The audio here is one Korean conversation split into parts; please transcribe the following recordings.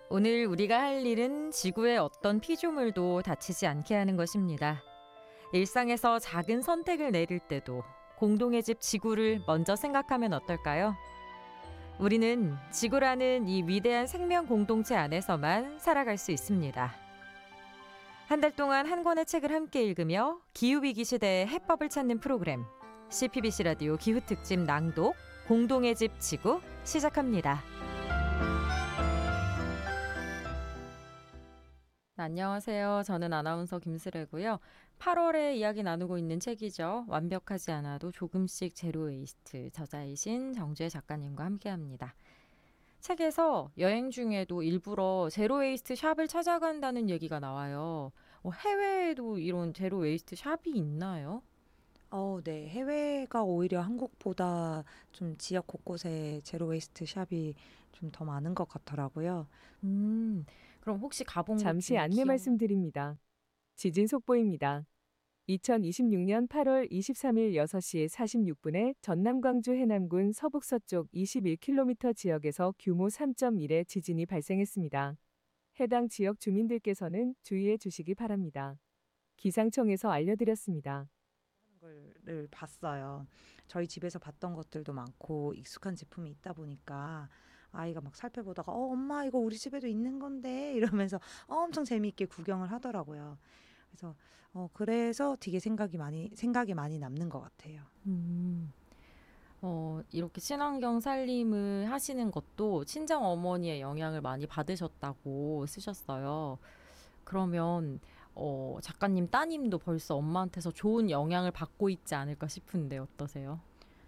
오늘 우리가 할 일은 지구의 어떤 피조물도 다치지 않게 하는 것입니다. 일상에서 작은 선택을 내릴 때도 공동의 집 지구를 먼저 생각하면 어떨까요? 우리는 지구라는 이 위대한 생명 공동체 안에서만 살아갈 수 있습니다. 한 달 동안 한 권의 책을 함께 읽으며 기후위기 시대의 해법을 찾는 프로그램 CPBC 라디오 기후특집 낭독 공동의 집 지구 시작합니다. 안녕하세요. 저는 아나운서 김슬애고요. 8월에 이야기 나누고 있는 책이죠. 완벽하지 않아도 조금씩 제로 웨이스트 저자이신 정주혜 작가님과 함께합니다. 책에서 여행 중에도 일부러 제로 웨이스트 샵을 찾아간다는 얘기가 나와요. 해외에도 이런 제로 웨이스트 샵이 있나요? 네. 해외가 오히려 한국보다 좀 지역 곳곳에 제로 웨이스트 샵이 좀 더 많은 것 같더라고요. 그럼 혹시 가본 곳 잠시 중에 안내 말씀드립니다. 지진 속보입니다. 2026년 8월 23일 6시 46분에 전남 광주 해남군 서북서쪽 21km 지역에서 규모 3.1의 지진이 발생했습니다. 해당 지역 주민들께서는 주의해 주시기 바랍니다. 기상청에서 알려드렸습니다. 거를 봤어요. 저희 집에서 봤던 것들도 많고 익숙한 제품이 있다 보니까 아이가 막 살펴보다가 엄마 이거 우리 집에도 있는 건데 이러면서 엄청 재미있게 구경을 하더라고요. 그래서 되게 생각이 많이 남는 것 같아요. 이렇게 친환경 살림을 하시는 것도 친정 어머니의 영향을 많이 받으셨다고 쓰셨어요. 그러면 작가님 따님도 벌써 엄마한테서 좋은 영향을 받고 있지 않을까 싶은데 어떠세요?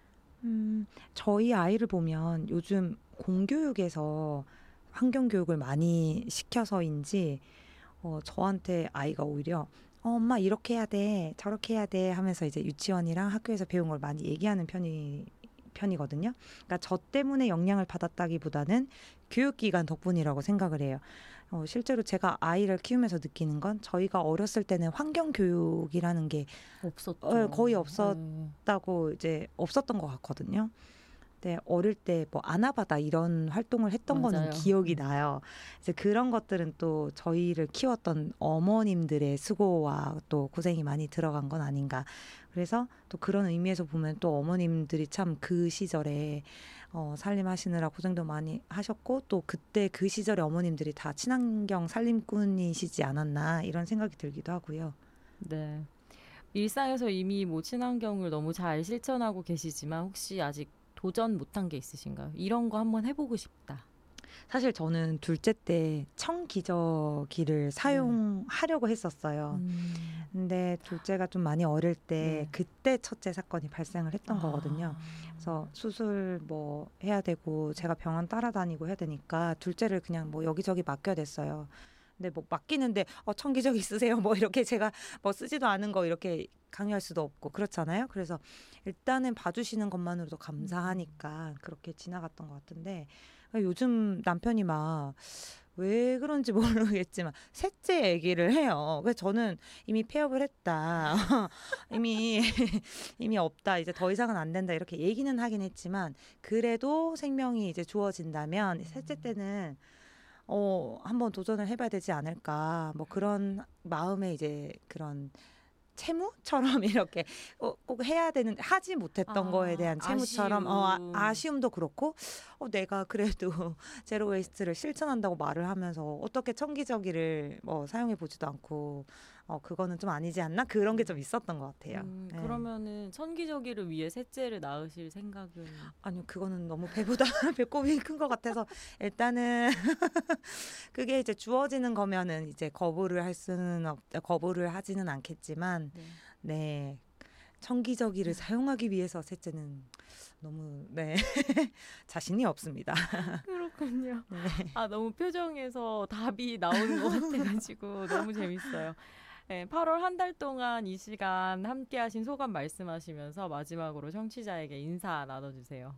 저희 아이를 보면 요즘 공교육에서 환경교육을 많이 시켜서인지 저한테 아이가 오히려 엄마 이렇게 해야 돼, 저렇게 해야 돼 하면서 이제 유치원이랑 학교에서 배운 걸 많이 얘기하는 편이거든요. 그러니까 저 때문에 영향을 받았다기보다는 교육기관 덕분이라고 생각을 해요. 실제로 제가 아이를 키우면서 느끼는 건 저희가 어렸을 때는 환경교육이라는 게 없었죠. 거의 없었다고 이제 없었던 것 같거든요. 네, 어릴 때 뭐 아나바다 이런 활동을 했던 거는 맞아요. 기억이 나요. 이제 그런 것들은 또 저희를 키웠던 어머님들의 수고와 또 고생이 많이 들어간 건 아닌가. 그래서 또 그런 의미에서 보면 또 어머님들이 참 그 시절에 살림하시느라 고생도 많이 하셨고 또 그때 그 시절에 어머님들이 다 친환경 살림꾼이시지 않았나 이런 생각이 들기도 하고요. 네. 일상에서 이미 뭐 친환경을 너무 잘 실천하고 계시지만 혹시 아직 도전 못한 게 있으신가요? 이런 거 한번 해보고 싶다. 사실 저는 둘째 때 청기저귀를 사용하려고 했었어요. 근데 둘째가 좀 많이 어릴 때 그때 첫째 사건이 발생을 했던 거거든요. 그래서 수술 뭐 해야 되고 제가 병원 따라다니고 해야 되니까 둘째를 그냥 뭐 여기저기 맡겨댔어요. 근데 뭐 맡기는데 청기저귀 쓰세요 뭐 이렇게 제가 뭐 쓰지도 않은 거 이렇게 강요할 수도 없고 그렇잖아요. 그래서 일단은 봐주시는 것만으로도 감사하니까 그렇게 지나갔던 것 같은데 요즘 남편이 막 왜 그런지 모르겠지만 셋째 얘기를 해요. 그래서 저는 이미 폐업을 했다. 이미 없다. 이제 더 이상은 안 된다. 이렇게 얘기는 하긴 했지만 그래도 생명이 이제 주어진다면 셋째 때는 한번 도전을 해봐야 되지 않을까. 뭐 그런 마음에 이제 그런 채무처럼 이렇게 꼭 해야 되는 하지 못했던 거에 대한 채무처럼 아쉬움도 그렇고 내가 그래도 제로 웨이스트를 실천한다고 말을 하면서 어떻게 청기저귀를 뭐 사용해 보지도 않고 그거는 좀 아니지 않나 그런 게 좀 있었던 것 같아요. 네. 그러면은 청기저귀를 위해 셋째를 낳으실 생각은? 아니요, 그거는 너무 배보다 배꼽이 큰 것 같아서 일단은 그게 이제 주어지는 거면은 이제 거부를 하지는 않겠지만 네. 청기저귀를 사용하기 위해서 셋째는 너무 자신이 없습니다. 그렇군요. 네. 너무 표정에서 답이 나오는 것 같아가지고 너무 재밌어요. 네, 8월 한 달 동안 이 시간 함께 하신 소감 말씀하시면서 마지막으로 청취자에게 인사 나눠주세요.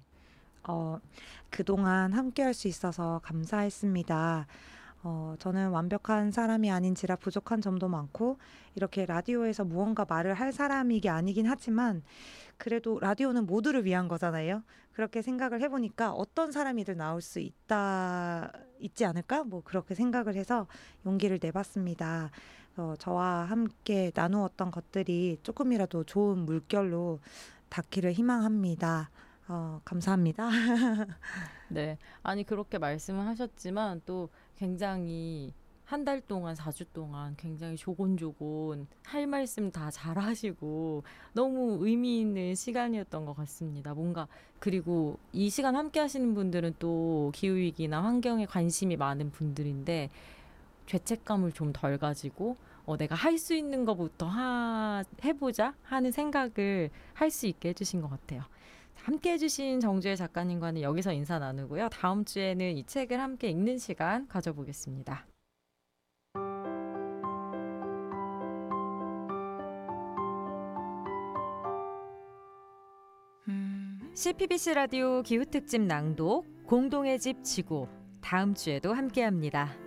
그동안 함께 할 수 있어서 감사했습니다. 저는 완벽한 사람이 아닌지라 부족한 점도 많고 이렇게 라디오에서 무언가 말을 할 사람이 아니긴 하지만 그래도 라디오는 모두를 위한 거잖아요. 그렇게 생각을 해보니까 어떤 사람이든 나올 수 있지 않을까? 뭐 그렇게 생각을 해서 용기를 내봤습니다. 저와 함께 나누었던 것들이 조금이라도 좋은 물결로 닿기를 희망합니다. 감사합니다. 네. 아니 그렇게 말씀을 하셨지만 또 굉장히 한 달 동안 4주 동안 굉장히 조곤조곤 할 말씀 다 잘하시고 너무 의미 있는 시간이었던 것 같습니다. 뭔가 그리고 이 시간 함께 하시는 분들은 또 기후위기나 환경에 관심이 많은 분들인데 죄책감을 좀 덜 가지고 내가 할 수 있는 것부터 해보자 하는 생각을 할 수 있게 해주신 것 같아요. 함께 해주신 정주혜 작가님과는 여기서 인사 나누고요. 다음 주에는 이 책을 함께 읽는 시간 가져보겠습니다. CPBC 라디오 기후특집 낭독 공동의 집 지구 다음 주에도 함께합니다.